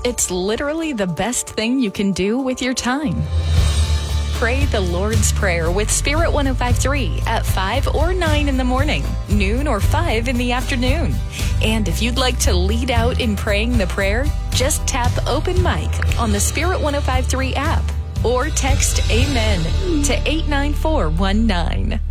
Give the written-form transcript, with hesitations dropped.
It's literally the best thing you can do with your time. Pray the Lord's Prayer with Spirit 105.3 at 5 or 9 in the morning, noon or 5 in the afternoon. And if you'd like to lead out in praying the prayer, just tap Open Mic on the Spirit 105.3 app or text Amen to 89419.